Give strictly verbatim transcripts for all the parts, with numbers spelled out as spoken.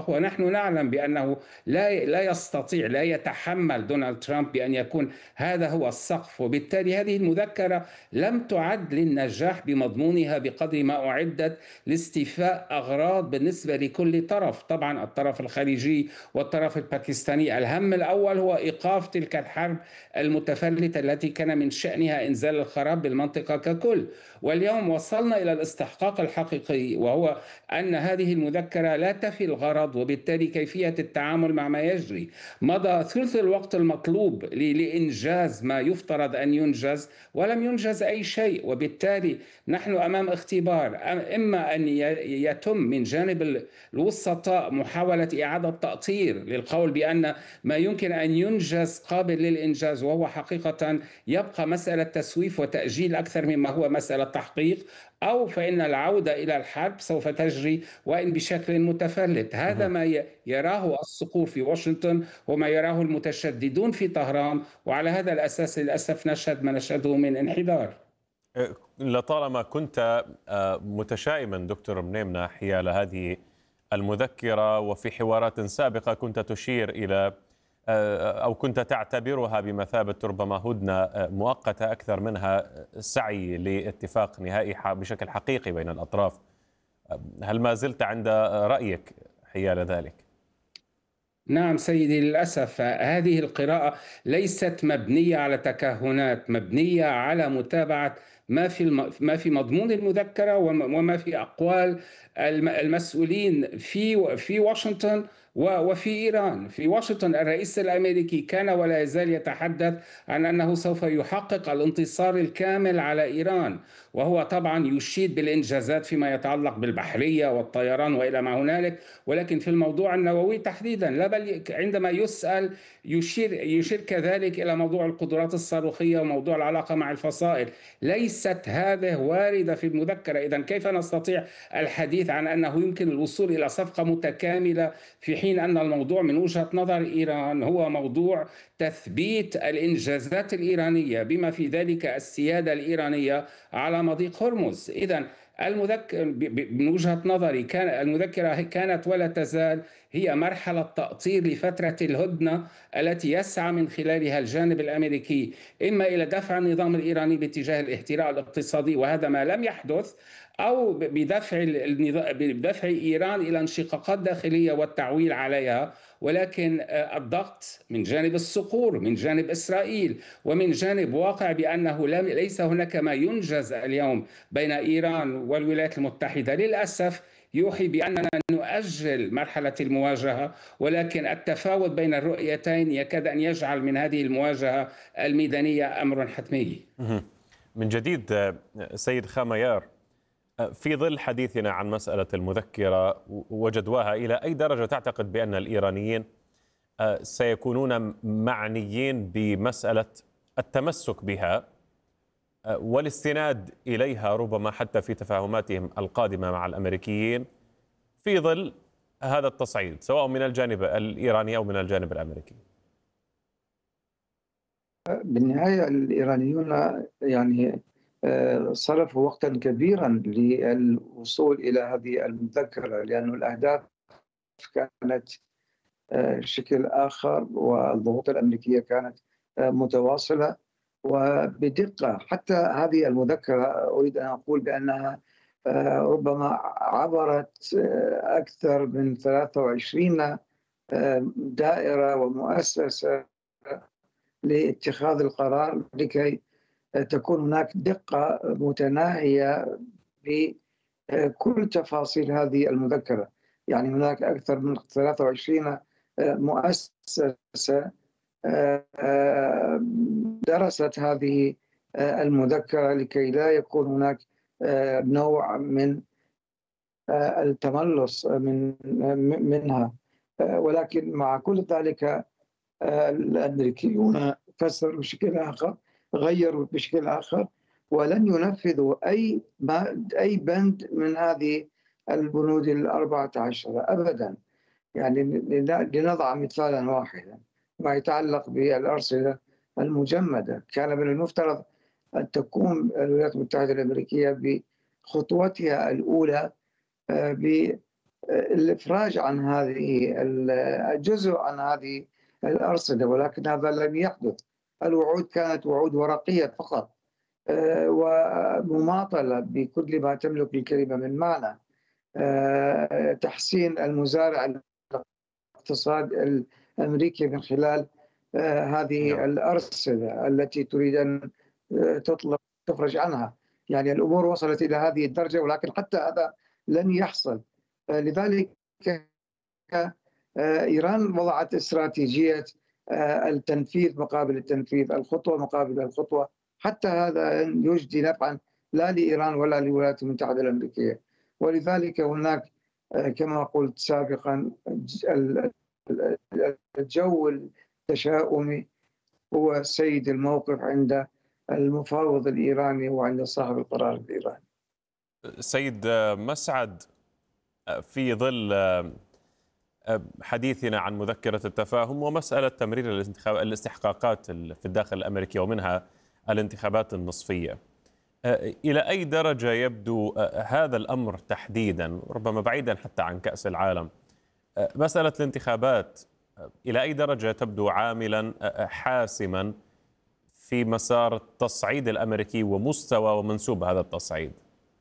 السقف، ونحن نعلم بأنه لا لا يستطيع، لا يتحمل دونالد ترامب بأن يكون هذا هو السقف. وبالتالي هذه المذكرة لم تعد للنجاح بمضمونها بقدر ما أعدت لاستيفاء أغراض بالنسبة لكل طرف. طبعا الطرف الخليجي والطرف الباكستاني، الهم الأول هو إيقاف تلك الحرب المتفلتة التي كان من شأنها إنزال الخراب بالمنطقة ككل. واليوم وصلنا إلى الاستحقاق الحقيقي، وهو أن هذه المذكرة لا تفي الغرض، وبالتالي كيفية التعامل مع ما يجري. مضى ثلث الوقت المطلوب لإنجاز ما يفترض أن ينجز ولم ينجز أي شيء. وبالتالي نحن أمام اختبار، إما أن يتم من جانب الوسطاء محاولة إعادة تأطير للقول بأن ما يمكن أن ينجز قابل للإنجاز، وهو حقيقة يبقى مسألة تسويف وتأجيل أكثر مما هو مسألة تحقيق، أو فإن العودة إلى الحرب سوف تجري وإن بشكل متفلت. هذا ما يراه الصقور في واشنطن وما يراه المتشددون في طهران، وعلى هذا الأساس للأسف نشهد ما نشهده من انحدار. لطالما كنت متشائما دكتور منيمنة حيال هذه المذكرة، وفي حوارات سابقة كنت تشير إلى أو كنت تعتبرها بمثابة ربما هدنة مؤقتة أكثر منها سعي لاتفاق نهائي بشكل حقيقي بين الأطراف، هل ما زلت عند رأيك حيال ذلك؟ نعم سيدي، للأسف هذه القراءة ليست مبنية على تكهنات، مبنية على متابعة ما في ما في مضمون المذكرة وما في أقوال المسؤولين في في واشنطن وفي إيران. في واشنطن الرئيس الأمريكي كان ولا يزال يتحدث عن أنه سوف يحقق الانتصار الكامل على إيران، وهو طبعا يشيد بالإنجازات فيما يتعلق بالبحرية والطيران وإلى ما هنالك، ولكن في الموضوع النووي تحديدا لا، بل عندما يسأل يشير يشير كذلك إلى موضوع القدرات الصاروخية وموضوع العلاقة مع الفصائل. ليست هذه واردة في المذكرة. إذن كيف نستطيع الحديث عن أنه يمكن الوصول إلى صفقة متكاملة في حين أن الموضوع من وجهة نظر إيران هو موضوع تثبيت الإنجازات الإيرانية بما في ذلك السيادة الإيرانية على مضيق هرمز؟ إذن المذكر من وجهة نظري كان المذكرة كانت ولا تزال هي مرحلة تأطير لفترة الهدنة التي يسعى من خلالها الجانب الأمريكي إما إلى دفع النظام الإيراني باتجاه الاحتراء الاقتصادي، وهذا ما لم يحدث، أو بدفع بدفع إيران إلى انشقاقات داخلية والتعويل عليها. ولكن الضغط من جانب الصقور، من جانب إسرائيل، ومن جانب واقع بأنه ليس هناك ما ينجز اليوم بين إيران والولايات المتحدة، للأسف يوحي بأننا نؤجل مرحلة المواجهة، ولكن التفاوت بين الرؤيتين يكاد أن يجعل من هذه المواجهة الميدانية أمر حتمي. من جديد سيد خاميار، في ظل حديثنا عن مسألة المذكرة وجدواها، إلى أي درجة تعتقد بأن الإيرانيين سيكونون معنيين بمسألة التمسك بها والاستناد إليها ربما حتى في تفاهماتهم القادمة مع الأمريكيين في ظل هذا التصعيد سواء من الجانب الإيراني أو من الجانب الأمريكي؟ بالنهاية الإيرانيون يعني صرفوا وقتا كبيرا للوصول إلى هذه المذكرة، لأن الأهداف كانت شكل آخر والضغوط الأمريكية كانت متواصلة وبدقة. حتى هذه المذكرة أريد أن أقول بأنها ربما عبرت أكثر من ثلاثة وعشرين دائرة ومؤسسة لاتخاذ القرار لكي تكون هناك دقة متناهية بكل تفاصيل هذه المذكرة. يعني هناك أكثر من ثلاثة وعشرين مؤسسة درست هذه المذكرة لكي لا يكون هناك نوع من التملص من منها. ولكن مع كل ذلك الأمريكيون فسروا بشكل آخر، غيروا بشكل آخر، ولن ينفذوا أي أي بند من هذه البنود الأربعة عشر أبدا. يعني لنضع مثالا واحدا ما يتعلق بالأرصدة المجمدة، كان من المفترض أن تقوم الولايات المتحدة الأمريكية بخطوتها الأولى الإفراج عن هذه الجزء عن هذه الأرصدة، ولكن هذا لم يحدث. الوعود كانت وعود ورقية فقط، آه، ومماطلة بكل ما تملك الكلمة من معنى. آه، تحسين المزارع، الاقتصاد الأمريكي من خلال آه، هذه نعم. الأرصدة التي تريد أن آه، تطلق تفرج عنها. يعني الأمور وصلت إلى هذه الدرجة، ولكن حتى هذا لن يحصل. آه، لذلك آه، إيران وضعت استراتيجية آه، التنفيذ مقابل التنفيذ، الخطوة مقابل الخطوة، حتى هذا يجدي نفعا لا لإيران ولا للولايات المتحدة الأمريكية. ولذلك هناك آه، كما قلت سابقا الجو التشاؤمي هو سيد الموقف عند المفاوض الإيراني وعند صاحب القرار الإيراني. سيد مسعد، في ظل حديثنا عن مذكرة التفاهم ومسألة تمرير الاستحقاقات في الداخل الأمريكي ومنها الانتخابات النصفية، إلى أي درجة يبدو هذا الأمر تحديدا، ربما بعيدا حتى عن كأس العالم، مسألة الانتخابات إلى أي درجة تبدو عاملا حاسما في مسار التصعيد الأمريكي ومستوى ومنسوب هذا التصعيد؟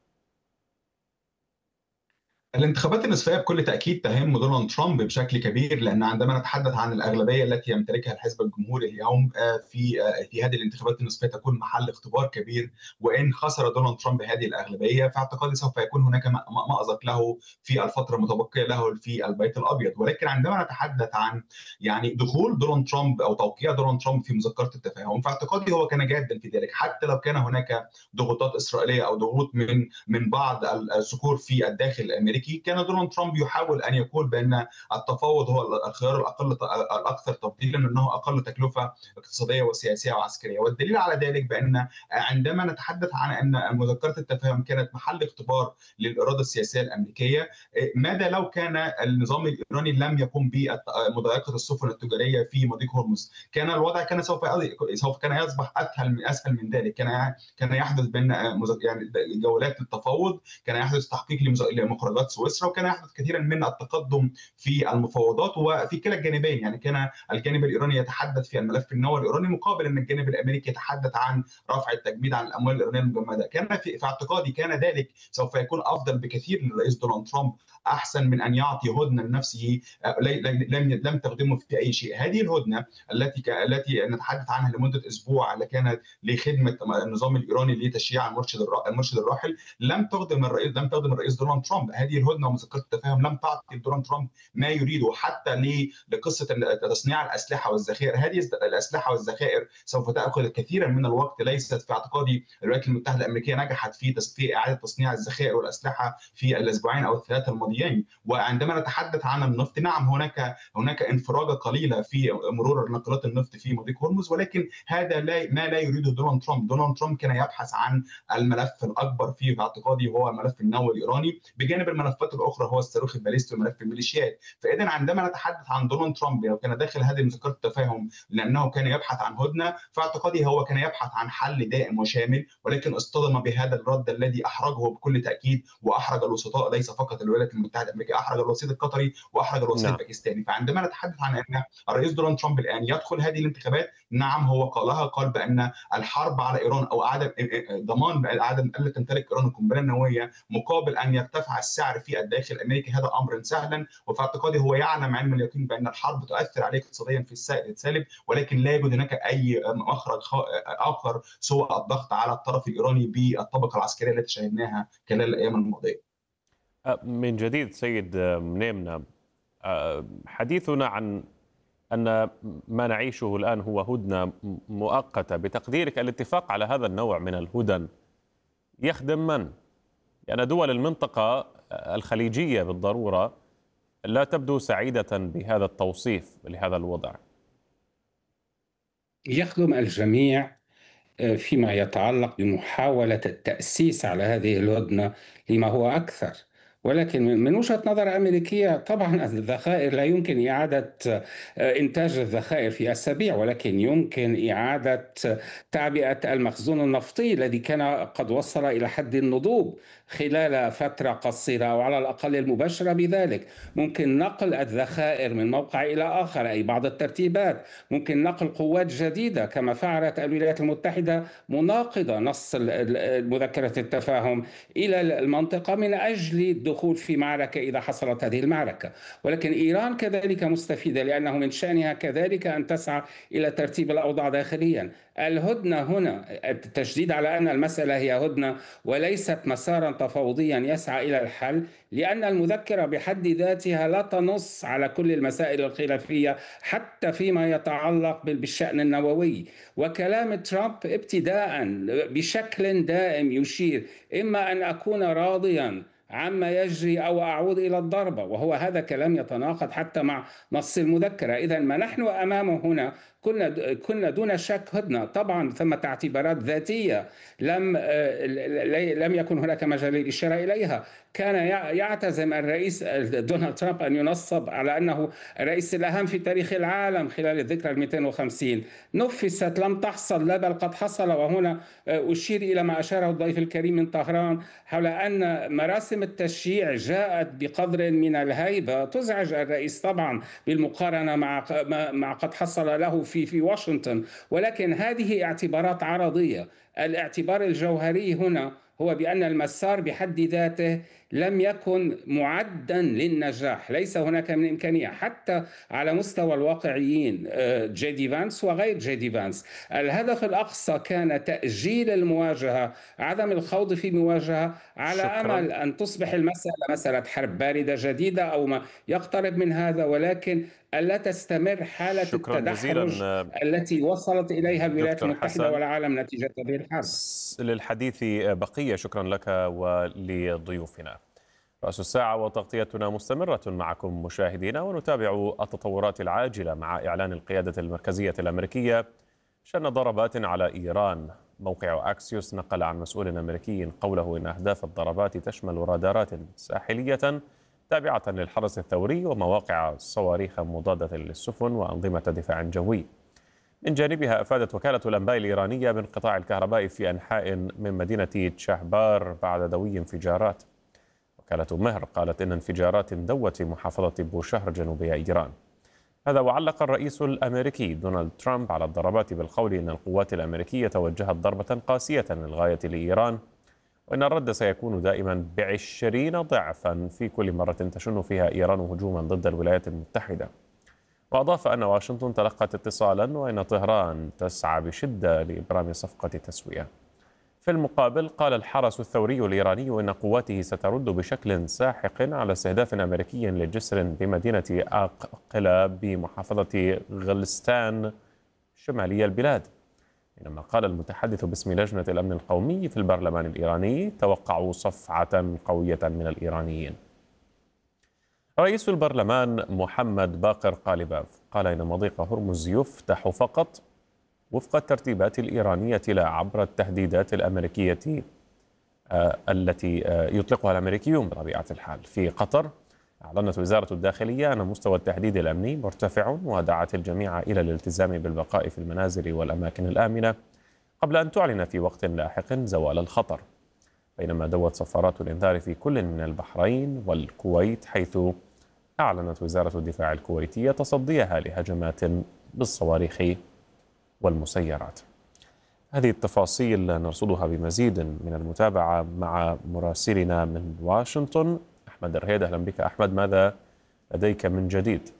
الانتخابات النصفية بكل تأكيد تهم دونالد ترامب بشكل كبير، لأن عندما نتحدث عن الأغلبية التي يمتلكها الحزب الجمهوري اليوم في في هذه الانتخابات النصفية تكون محل اختبار كبير. وإن خسر دونالد ترامب هذه الأغلبية فاعتقادي سوف يكون هناك مأزق له في الفترة المتبقية له في البيت الأبيض. ولكن عندما نتحدث عن يعني دخول دونالد ترامب أو توقيع دونالد ترامب في مذكرة التفاهم، فاعتقادي هو كان جادا في ذلك، حتى لو كان هناك ضغوطات إسرائيلية أو ضغوط من من بعض الصقور في الداخل الأمريكي. كان دونالد ترامب يحاول ان يقول بان التفاوض هو الخيار الاقل الاكثر تفضيلا، انه اقل تكلفه اقتصاديه وسياسيه وعسكريه. والدليل على ذلك بان عندما نتحدث عن ان مذكره التفاهم كانت محل اختبار للاراده السياسيه الامريكيه، ماذا لو كان النظام الايراني لم يقوم بمضايقه السفن التجاريه في مضيق هرمز؟ كان الوضع كان سوف سوف كان يصبح اسهل من اسهل من ذلك. كان كان يحدث بين يعني جولات للتفاوض، كان يحدث تحقيق لمخرجات سويسرا، وكان يحدث كثيرا من التقدم في المفاوضات وفي كلا الجانبين. يعني كان الجانب الايراني يتحدث في الملف النووي الايراني مقابل ان الجانب الامريكي يتحدث عن رفع التجميد عن الاموال الايرانيه المجمده. كان في, في اعتقادي كان ذلك سوف يكون افضل بكثير للرئيس دونالد ترامب، احسن من ان يعطي هدنه لنفسه لم لم تخدمه في اي شيء. هذه الهدنه التي التي نتحدث عنها لمده اسبوع اللي كانت لخدمه النظام الايراني لتشييع المرشد المرشد الراحل لم تخدم الرئيس لم تخدم الرئيس دونالد ترامب. هذه الهدنه ومذكره التفاهم لم تعطي دونالد ترامب ما يريده، حتى لقصه تصنيع الاسلحه والذخائر. هذه الاسلحه والذخائر سوف تاخذ كثيرا من الوقت. ليست في اعتقادي الولايات المتحده الامريكيه نجحت في في اعاده تصنيع الذخائر والاسلحه في الاسبوعين او الثلاثه الماضيين. وعندما نتحدث عن النفط، نعم هناك هناك انفراجه قليله في مرور نقلات النفط في مضيق هرمز، ولكن هذا لا ما لا يريده دونالد ترامب. دونالد ترامب كان يبحث عن الملف الاكبر فيه في اعتقادي هو الملف النووي الايراني، بجانب الملفات الاخرى هو الصاروخ الباليستي وملف الميليشيات. فاذا عندما نتحدث عن دونالد ترامب لو كان داخل هذه مذكره التفاهم لانه كان يبحث عن هدنه، فاعتقادي هو كان يبحث عن حل دائم وشامل، ولكن اصطدم بهذا الرد الذي احرجه بكل تاكيد، واحرج الوسطاء ليس فقط الولايات المتحده الامريكيه، احرج الوسيط القطري واحرج الوسيط نعم. الباكستاني. فعندما نتحدث عن ان الرئيس دونالد ترامب الان يدخل هذه الانتخابات، نعم هو قالها، قال بان الحرب على ايران او عدم ضمان عدم الا تمتلك ايران القنبله النوويه مقابل ان يرتفع السعر في الداخل الامريكي هذا امر سهلا. وفي اعتقادي هو يعلم علم اليقين بان الحرب تؤثر عليه اقتصاديا في السائل السالب، ولكن لا يوجد هناك اي مخرج اخر سوى الضغط على الطرف الايراني بالطبقه العسكريه التي شاهدناها خلال الايام الماضيه. من جديد سيد منيمنا، حديثنا عن أن ما نعيشه الآن هو هدنة مؤقتة، بتقديرك الاتفاق على هذا النوع من الهدن يخدم من؟ لأن يعني دول المنطقة الخليجية بالضرورة لا تبدو سعيدة بهذا التوصيف لهذا الوضع. يخدم الجميع فيما يتعلق بمحاولة التأسيس على هذه الهدنة لما هو أكثر، ولكن من وجهة نظر أمريكية طبعا الذخائر لا يمكن إعادة إنتاج الذخائر في أسابيع، ولكن يمكن إعادة تعبئة المخزون النفطي الذي كان قد وصل إلى حد النضوب خلال فترة قصيرة، أو على الأقل المباشرة بذلك. ممكن نقل الذخائر من موقع إلى آخر، أي بعض الترتيبات. ممكن نقل قوات جديدة كما فعلت الولايات المتحدة مناقضة نص مذكرة التفاهم إلى المنطقة من أجل الدخول في معركة إذا حصلت هذه المعركة. ولكن إيران كذلك مستفيدة، لأنه من شأنها كذلك أن تسعى إلى ترتيب الأوضاع داخليا. الهدنة هنا، التشديد على أن المسألة هي هدنة وليست مسارا تفاوضيا يسعى إلى الحل، لأن المذكرة بحد ذاتها لا تنص على كل المسائل الخلافية حتى فيما يتعلق بالشأن النووي. وكلام ترامب ابتداء بشكل دائم يشير إما أن أكون راضيا عما يجري أو أعود إلى الضربة، وهو هذا كلام يتناقض حتى مع نص المذكرة. إذن ما نحن أمامه هنا كنا كنا دون شك هدنة. طبعا ثمة اعتبارات ذاتية لم لم يكن هناك مجال للإشارة إليها. كان يعتزم الرئيس دونالد ترامب أن ينصب على أنه الرئيس الأهم في تاريخ العالم خلال الذكرى المئتين وخمسين. نفست، لم تحصل، لا بل قد حصل. وهنا أشير إلى ما أشاره الضيف الكريم من طهران حول أن مراسم التشييع جاءت بقدر من الهيبة تزعج الرئيس طبعا بالمقارنة مع مع قد حصل له في في واشنطن. ولكن هذه اعتبارات عرضية. الاعتبار الجوهري هنا هو بأن المسار بحد ذاته لم يكن معدا للنجاح. ليس هناك من إمكانية حتى على مستوى الواقعيين جي دي فانس وغير جي دي فانس. الهدف الأقصى كان تأجيل المواجهة، عدم الخوض في مواجهة على شكرا. أمل أن تصبح المسألة مسألة حرب باردة جديدة أو ما يقترب من هذا، ولكن ألا تستمر حالة التدحرج التي وصلت إليها الولايات المتحدة والعالم نتيجة هذه الحرب. للحديث بقية. شكرا لك ولضيوفنا. رأس الساعة وتغطيتنا مستمرة معكم مشاهدينا، ونتابع التطورات العاجلة مع إعلان القيادة المركزية الأمريكية شن ضربات على إيران. موقع أكسيوس نقل عن مسؤول أمريكي قوله إن أهداف الضربات تشمل رادارات ساحلية تابعة للحرس الثوري ومواقع صواريخ مضادة للسفن وأنظمة دفاع جوي. من جانبها أفادت وكالة الأنباء الإيرانية بانقطاع الكهرباء في أنحاء من مدينة تشهبار بعد دوي انفجارات. وكالة مهر قالت إن انفجارات دوت في محافظة بوشهر جنوبي إيران. هذا وعلق الرئيس الأمريكي دونالد ترامب على الضربات بالقول إن القوات الأمريكية وجهت ضربة قاسية للغاية لإيران، وإن الرد سيكون دائما بعشرين ضعفا في كل مرة تشن فيها إيران هجوما ضد الولايات المتحدة. وأضاف أن واشنطن تلقت اتصالا وأن طهران تسعى بشدة لإبرام صفقة تسوية. في المقابل قال الحرس الثوري الإيراني إن قواته سترد بشكل ساحق على استهداف أمريكي لجسر بمدينة آقلة بمحافظة غلستان شمالي البلاد. بينما قال المتحدث باسم لجنة الأمن القومي في البرلمان الإيراني توقعوا صفعة قوية من الإيرانيين. رئيس البرلمان محمد باقر قالباف قال إن مضيق هرمز يفتح فقط وفق الترتيبات الإيرانية لا عبر التهديدات الأمريكية التي يطلقها الأمريكيون بطبيعة الحال. في قطر أعلنت وزارة الداخلية أن مستوى التهديد الأمني مرتفع، ودعت الجميع إلى الالتزام بالبقاء في المنازل والأماكن الآمنة قبل أن تعلن في وقت لاحق زوال الخطر. بينما دوت صفارات الإنذار في كل من البحرين والكويت، حيث أعلنت وزارة الدفاع الكويتية تصديها لهجمات بالصواريخ والمسيرات. هذه التفاصيل نرصدها بمزيد من المتابعة مع مراسلنا من واشنطن أحمد الرهيد. أهلا بك أحمد، ماذا لديك من جديد؟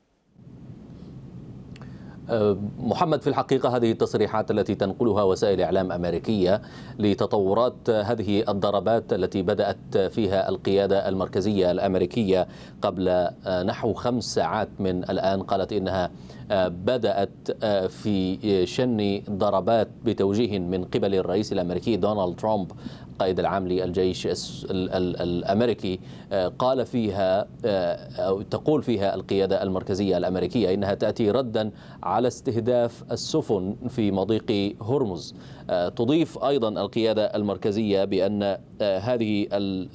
محمد، في الحقيقة هذه التصريحات التي تنقلها وسائل إعلام أمريكية لتطورات هذه الضربات التي بدأت فيها القيادة المركزية الأمريكية قبل نحو خمس ساعات من الآن، قالت إنها بدأت في شن ضربات بتوجيه من قبل الرئيس الأمريكي دونالد ترامب قائد العام للجيش الأمريكي. قال فيها أو تقول فيها القيادة المركزية الأمريكية إنها تأتي ردا على استهداف السفن في مضيق هرمز. تضيف أيضا القيادة المركزية بأن هذه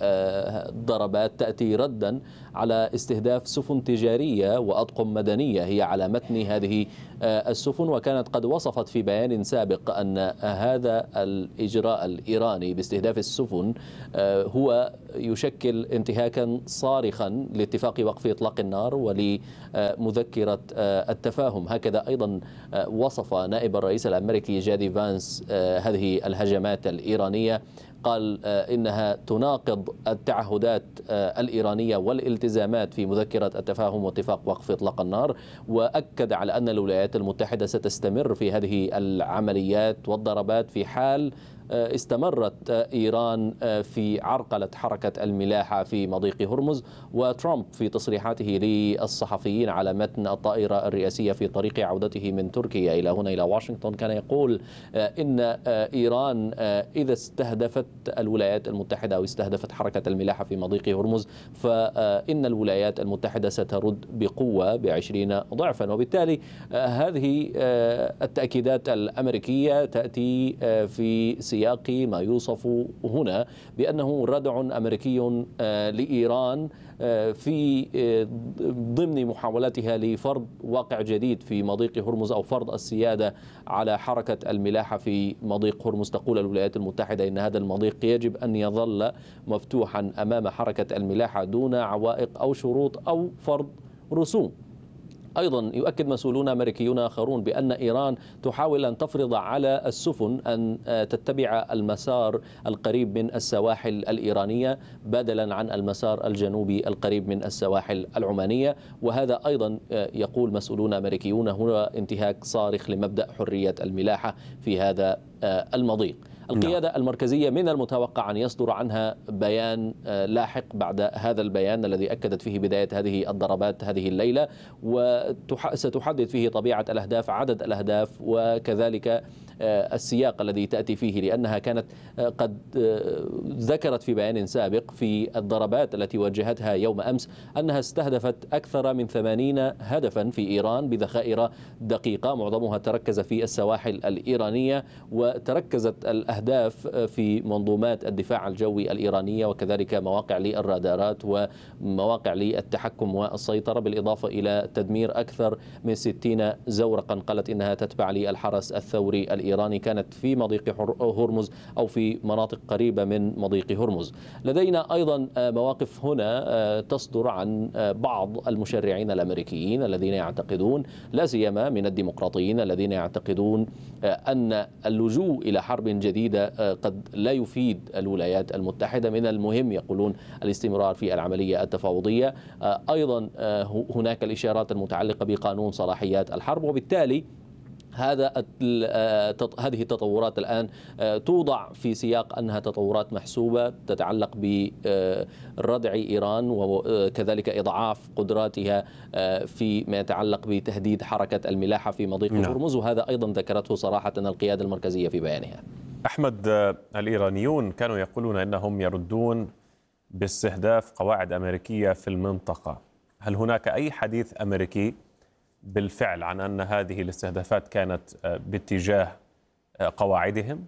الضربات تأتي ردا على استهداف سفن تجارية وأطقم مدنية هي على متن هذه السفن، وكانت قد وصفت في بيان سابق أن هذا الإجراء الإيراني باستهداف السفن هو يشكل انتهاكا صارخا لاتفاق وقف إطلاق النار ولمذكرة التفاهم. هكذا أيضا وصف نائب الرئيس الأمريكي جادي فانس هذه الهجمات الإيرانية، قال إنها تناقض التعهدات الإيرانية والالتزامات في مذكرة التفاهم واتفاق وقف إطلاق النار، وأكد على أن الولايات المتحدة ستستمر في هذه العمليات والضربات في حال استمرت إيران في عرقلة حركة الملاحة في مضيق هرمز. وترامب في تصريحاته للصحفيين على متن الطائرة الرئاسية في طريق عودته من تركيا إلى هنا إلى واشنطن كان يقول إن إيران إذا استهدفت الولايات المتحدة أو استهدفت حركة الملاحة في مضيق هرمز فإن الولايات المتحدة سترد بقوة بعشرين ضعفا. وبالتالي هذه التأكيدات الأمريكية تأتي في سياق ما يوصف هنا بأنه ردع أمريكي لإيران في ضمن محاولاتها لفرض واقع جديد في مضيق هرمز أو فرض السيادة على حركة الملاحة في مضيق هرمز. تقول الولايات المتحدة إن هذا المضيق يجب أن يظل مفتوحا أمام حركة الملاحة دون عوائق أو شروط أو فرض رسوم. أيضا يؤكد مسؤولون أمريكيون آخرون بأن إيران تحاول أن تفرض على السفن أن تتبع المسار القريب من السواحل الإيرانية بدلا عن المسار الجنوبي القريب من السواحل العمانية، وهذا أيضا يقول مسؤولون أمريكيون هو انتهاك صارخ لمبدأ حرية الملاحة في هذا المضيق. القيادة المركزية من المتوقع أن يصدر عنها بيان لاحق بعد هذا البيان الذي أكدت فيه بداية هذه الضربات هذه الليلة، وستحدد فيه طبيعة الأهداف، عدد الأهداف، وكذلك السياق الذي تأتي فيه، لأنها كانت قد ذكرت في بيان سابق في الضربات التي وجهتها يوم أمس أنها استهدفت أكثر من ثمانين هدفا في إيران بذخائر دقيقة، معظمها تركز في السواحل الإيرانية، وتركزت الأهداف في منظومات الدفاع الجوي الإيرانية وكذلك مواقع للرادارات ومواقع للتحكم والسيطرة، بالإضافة إلى تدمير أكثر من ستين زورقا قالت إنها تتبع للحرس الثوري الإيراني كانت في مضيق هرمز أو في مناطق قريبة من مضيق هرمز. لدينا أيضا مواقف هنا تصدر عن بعض المشرعين الأمريكيين الذين يعتقدون، لا سيما من الديمقراطيين الذين يعتقدون أن اللجوء إلى حرب جديدة قد لا يفيد الولايات المتحدة، من المهم يقولون الاستمرار في العملية التفاوضية. أيضا هناك الإشارات المتعلقة بقانون صلاحيات الحرب، وبالتالي هذا هذه التطورات الآن توضع في سياق أنها تطورات محسوبة تتعلق بردع إيران وكذلك إضعاف قدراتها فيما يتعلق بتهديد حركة الملاحة في مضيق هرمز، وهذا أيضا ذكرته صراحة القيادة المركزية في بيانها. أحمد، الإيرانيون كانوا يقولون أنهم يردون باستهداف قواعد أمريكية في المنطقة. هل هناك أي حديث أمريكي بالفعل عن أن هذه الاستهدافات كانت باتجاه قواعدهم؟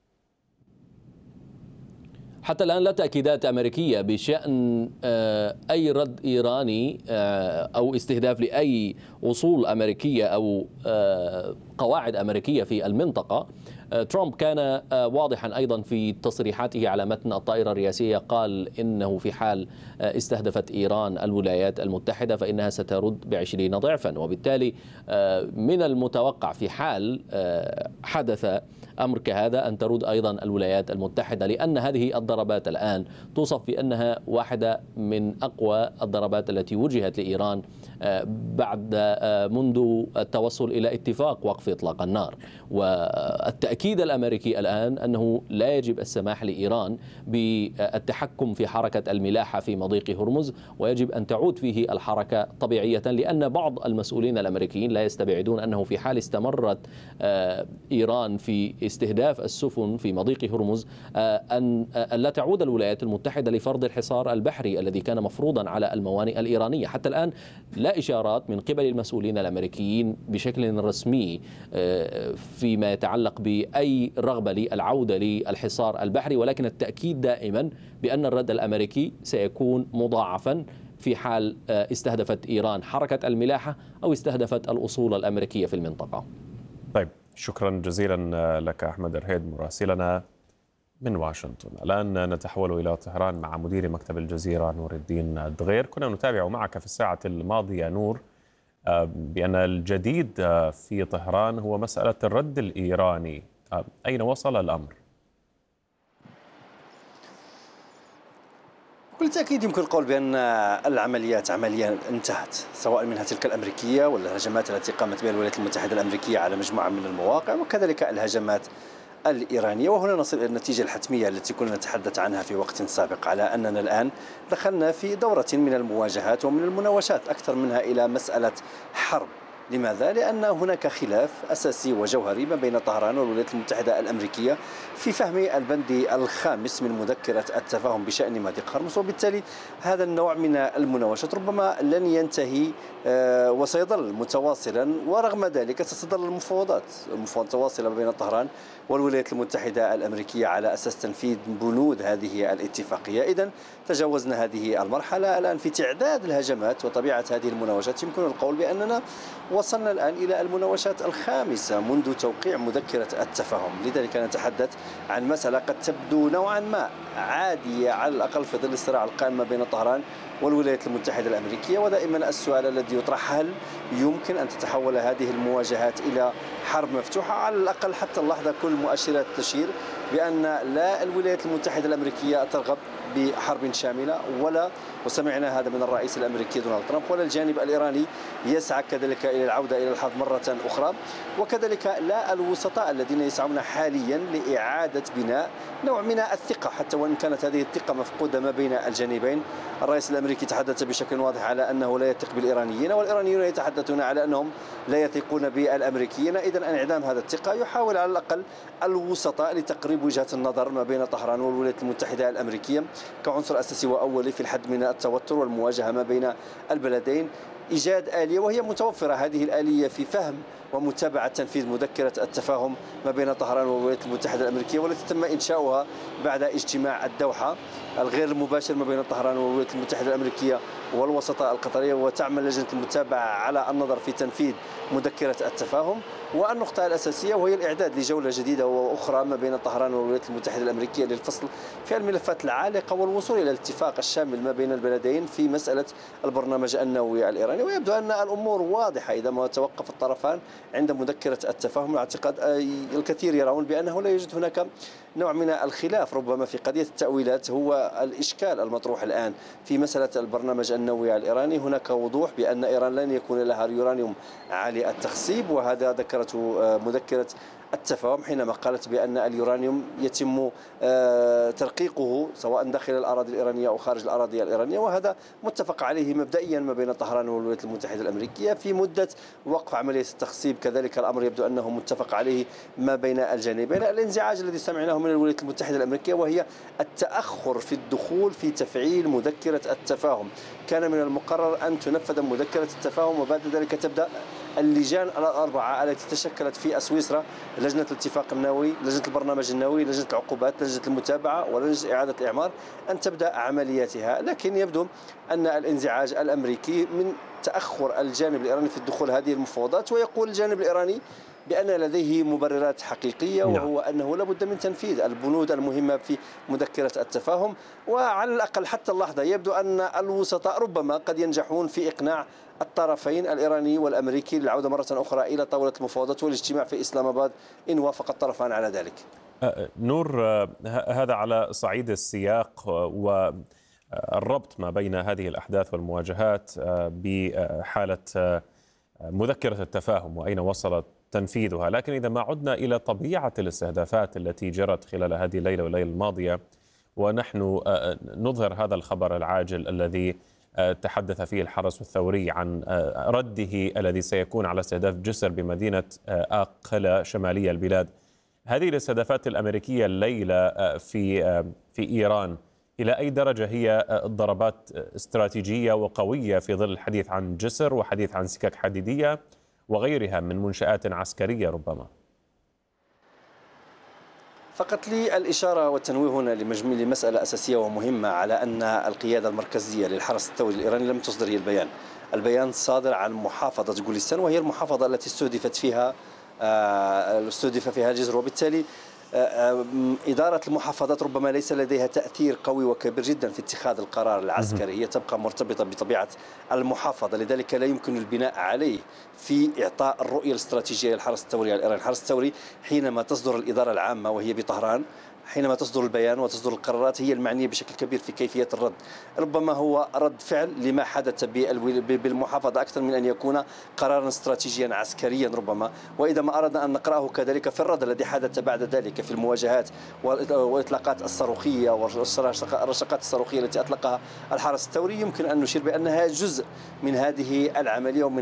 حتى الآن لا تأكيدات أمريكية بشأن أي رد إيراني أو استهداف لأي أصول أمريكية أو قواعد أمريكية في المنطقة. ترامب كان واضحا أيضا في تصريحاته على متن الطائرة الرئاسية، قال إنه في حال استهدفت إيران الولايات المتحدة فإنها سترد بعشرين ضعفا، وبالتالي من المتوقع في حال حدث أمر كهذا أن ترد أيضا الولايات المتحدة، لأن هذه الضربات الآن توصف بأنها واحدة من أقوى الضربات التي وجهت لإيران بعد منذ التوصل إلى اتفاق وقف إطلاق النار. والتأكيد الأمريكي الآن أنه لا يجب السماح لإيران بالتحكم في حركة الملاحة في مضيق هرمز، ويجب أن تعود فيه الحركة طبيعية، لأن بعض المسؤولين الأمريكيين لا يستبعدون أنه في حال استمرت إيران في استهداف السفن في مضيق هرمز أن لا تعود الولايات المتحدة لفرض الحصار البحري الذي كان مفروضا على الموانئ الإيرانية. حتى الآن لا إشارات من قبل المسؤولين الأمريكيين بشكل رسمي فيما يتعلق بأي رغبة للعودة للحصار البحري، ولكن التأكيد دائما بأن الرد الأمريكي سيكون مضاعفا في حال استهدفت إيران حركة الملاحة أو استهدفت الأصول الأمريكية في المنطقة. طيب، شكرا جزيلا لك أحمد الرهيد مراسلنا من واشنطن. الآن نتحول إلى طهران مع مدير مكتب الجزيرة نور الدين الدغير. كنا نتابع معك في الساعة الماضية نور بأن الجديد في طهران هو مسألة الرد الإيراني، أين وصل الأمر؟ بكل تأكيد يمكن القول بأن العمليات عمليا انتهت، سواء منها تلك الأمريكية ولا الهجمات التي قامت بها الولايات المتحدة الأمريكية على مجموعة من المواقع، وكذلك الهجمات الإيرانية. وهنا نصل إلى النتيجة الحتمية التي كنا نتحدث عنها في وقت سابق، على أننا الآن دخلنا في دورة من المواجهات ومن المناوشات أكثر منها إلى مسألة حرب. لماذا؟ لأن هناك خلاف أساسي وجوهري ما بين طهران والولايات المتحدة الأمريكية في فهم البند الخامس من مذكرة التفاهم بشأن مضيق هرمز، وبالتالي هذا النوع من المناوشات ربما لن ينتهي وسيظل متواصلا، ورغم ذلك ستظل المفاوضات متواصلة ما بين طهران والولايات المتحدة الأمريكية على أساس تنفيذ بنود هذه الاتفاقية. إذن تجاوزنا هذه المرحلة، الآن في تعداد الهجمات وطبيعة هذه المناوشات يمكن القول بأننا وصلنا الآن إلى المناوشات الخامسة منذ توقيع مذكرة التفاهم. لذلك نتحدث عن مسألة قد تبدو نوعا ما عادية على الأقل في ظل الصراع القائم ما بين طهران والولايات المتحدة الأمريكية. ودائما السؤال الذي يطرح، هل يمكن أن تتحول هذه المواجهات إلى حرب مفتوحة؟ على الأقل حتى اللحظة كل مؤشرات تشير بأن لا الولايات المتحدة الأمريكية ترغب بحرب شاملة، ولا وسمعنا هذا من الرئيس الأمريكي دونالد ترامب، ولا الجانب الإيراني يسعى كذلك إلى العودة إلى الحرب مرة أخرى، وكذلك لا الوسطاء الذين يسعون حاليا لإعادة بناء نوع من الثقة، حتى وإن كانت هذه الثقة مفقودة ما بين الجانبين. الرئيس الأمريكي تحدث بشكل واضح على أنه لا يثق بالإيرانيين، والإيرانيون يتحدثون على أنهم لا يثقون بالأمريكيين. إذن انعدام هذا الثقة يحاول على الأقل الوسطاء لتقريب وجهة النظر ما بين طهران والولايات المتحدة الأمريكية كعنصر أساسي وأولي في الحد من التوتر والمواجهة ما بين البلدين، إيجاد آلية وهي متوفرة هذه الآلية في فهم ومتابعة تنفيذ مذكرة التفاهم ما بين طهران والولايات المتحدة الأمريكية، والتي تم إنشاؤها بعد اجتماع الدوحة الغير المباشر ما بين طهران والولايات المتحدة الأمريكية والوسطاء القطرية، وتعمل لجنة المتابعة على النظر في تنفيذ مذكرة التفاهم. والنقطة الأساسية وهي الإعداد لجولة جديدة وأخرى ما بين طهران والولايات المتحدة الأمريكية للفصل في الملفات العالقة والوصول إلى الاتفاق الشامل ما بين البلدين في مسألة البرنامج النووي الإيراني. ويبدو أن الأمور واضحة إذا ما توقف الطرفان عند مذكرة التفاهم. اعتقد الكثير يرون بأنه لا يوجد هناك نوع من الخلاف، ربما في قضية التأويلات هو الإشكال المطروح الآن في مسألة البرنامج النووي الإيراني. هناك وضوح بأن إيران لن يكون لها يورانيوم عالي التخصيب، وهذا ذكرته مذكرة التفاهم حينما قالت بأن اليورانيوم يتم ترقيقه سواء داخل الأراضي الإيرانية أو خارج الأراضي الإيرانية، وهذا متفق عليه مبدئيا ما بين طهران والولايات المتحدة الأمريكية في مدة وقف عملية التخصيب. كذلك الأمر يبدو أنه متفق عليه ما بين الجانبين. الانزعاج الذي سمعناه من الولايات المتحدة الأمريكية وهي التأخر في الدخول في تفعيل مذكرة التفاهم. كان من المقرر أن تنفذ مذكرة التفاهم وبعد ذلك تبدأ اللجان الأربعة التي تشكلت في سويسرا، لجنة الاتفاق النووي، لجنة البرنامج النووي، لجنة العقوبات، لجنة المتابعة ولجنة إعادة الإعمار، أن تبدأ عملياتها. لكن يبدو أن الانزعاج الأمريكي من تأخر الجانب الإيراني في الدخول هذه المفاوضات، ويقول الجانب الإيراني بأن لديه مبررات حقيقية وهو أنه لابد من تنفيذ البنود المهمة في مذكرة التفاهم. وعلى الأقل حتى اللحظة يبدو أن الوسطاء ربما قد ينجحون في إقناع الطرفين الإيراني والأمريكي للعودة مرة أخرى إلى طاولة المفاوضات والاجتماع في إسلام آباد إن وافق الطرفان على ذلك. نور، هذا على صعيد السياق والربط ما بين هذه الأحداث والمواجهات بحالة مذكرة التفاهم وأين وصلت تنفيذها. لكن إذا ما عدنا إلى طبيعة الاستهدافات التي جرت خلال هذه الليلة والليلة الماضية، ونحن نظهر هذا الخبر العاجل الذي تحدث فيه الحرس الثوري عن رده الذي سيكون على استهداف جسر بمدينة آقلة شمالية البلاد، هذه الاستهدافات الأمريكية الليلة في في إيران إلى أي درجة هي ضربات استراتيجية وقوية في ظل الحديث عن جسر وحديث عن سكك حديدية وغيرها من منشآت عسكرية ربما؟ فقط لي الإشارة والتنويه هنا لمسألة أساسية ومهمة، على أن القيادة المركزية للحرس الثوري الإيراني لم تصدر هي البيان. البيان صادر عن محافظة جوليستان، وهي المحافظة التي استهدفت فيها استهدف فيها الجزر، وبالتالي إدارة المحافظات ربما ليس لديها تأثير قوي وكبير جدا في اتخاذ القرار العسكري، هي تبقى مرتبطة بطبيعة المحافظة، لذلك لا يمكن البناء عليه في إعطاء الرؤية الاستراتيجية للحرس الثوري الإيراني. الحرس الثوري حينما تصدر الإدارة العامة وهي بطهران، حينما تصدر البيان وتصدر القرارات، هي المعنية بشكل كبير في كيفية الرد. ربما هو رد فعل لما حدث بالمحافظة أكثر من أن يكون قرارا استراتيجيا عسكريا ربما. وإذا ما أردنا أن نقرأه كذلك في الرد الذي حدث بعد ذلك في المواجهات والإطلاقات الصاروخية والرشقات الصاروخية التي أطلقها الحرس الثوري، يمكن أن نشير بأنها جزء من هذه العملية ومن